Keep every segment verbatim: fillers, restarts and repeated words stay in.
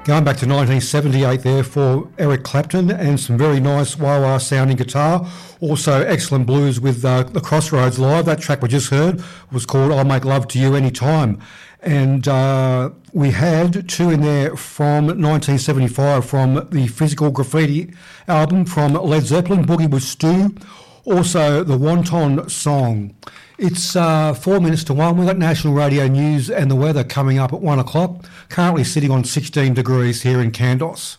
Going back to nineteen seventy-eight there for Eric Clapton, and some very nice wah-wah sounding guitar. Also excellent blues with uh, the Crossroads Live. That track we just heard was called I'll Make Love to You Anytime. And uh, we had two in there from nineteen seventy-five from the Physical Graffiti album from Led Zeppelin, Boogie with Stu. Also the Wonton Song. It's uh, four minutes to one. We've got national radio news and the weather coming up at one o'clock. Currently sitting on sixteen degrees here in Kandos.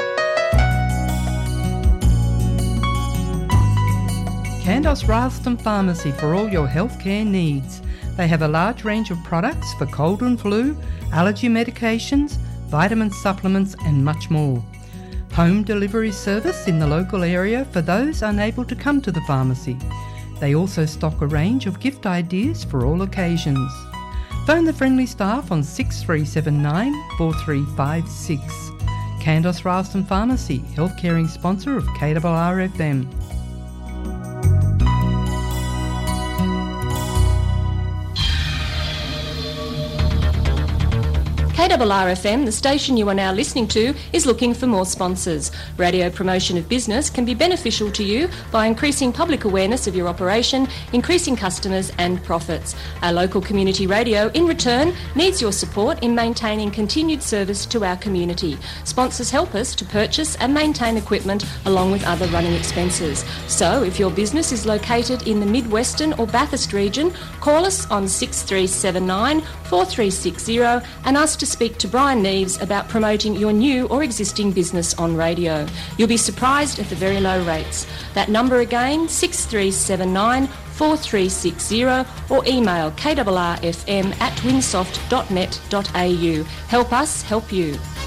Kandos Ralston Pharmacy for all your healthcare needs. They have a large range of products for cold and flu, allergy medications, vitamin supplements and much more. Home delivery service in the local area for those unable to come to the pharmacy. They also stock a range of gift ideas for all occasions. Phone the friendly staff on six three seven nine, four three five six. Kandos Ralston Pharmacy, health-caring sponsor of K R R F M. K R R F M, the station you are now listening to, is looking for more sponsors. Radio promotion of business can be beneficial to you by increasing public awareness of your operation, increasing customers and profits. Our local community radio, in return, needs your support in maintaining continued service to our community. Sponsors help us to purchase and maintain equipment along with other running expenses. So, if your business is located in the Mid-Western or Bathurst region, call us on six three seven nine, four three six zero and ask to speak to Brian Neves about promoting your new or existing business on radio. You'll be surprised at the very low rates. That number again, six three seven nine, four three six zero, or email k r r f m at winsoft dot net dot a u. Help us help you.